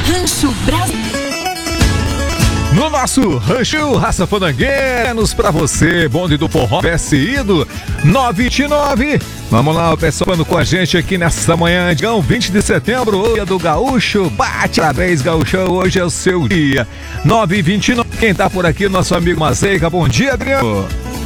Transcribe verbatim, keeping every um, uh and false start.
Rancho Brasil. No nosso Rancho Raça Fandangueiros pra você, bonde do forró P S I do nove vinte e nove. Vamos lá, o pessoal falando com a gente aqui nessa manhã, dia vinte de setembro, dia do Gaúcho. Bate parabéns, Gaúcho, hoje é o seu dia. nove e vinte e nove. Quem tá por aqui, nosso amigo Mazeica. Bom dia, Adriano.